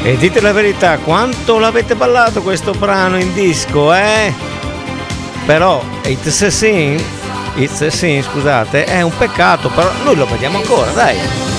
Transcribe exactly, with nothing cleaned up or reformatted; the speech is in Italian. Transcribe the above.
E dite la verità, quanto l'avete ballato questo brano in disco, eh? Però It's a Sin, It's a Sin, scusate, è un peccato, però noi lo vediamo ancora, dai.